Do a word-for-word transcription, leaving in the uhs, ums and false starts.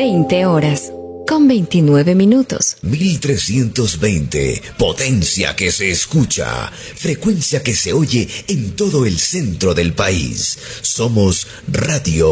veinte horas, con veintinueve minutos. mil trescientos veinte, potencia que se escucha, frecuencia que se oye en todo el centro del país. Somos Radio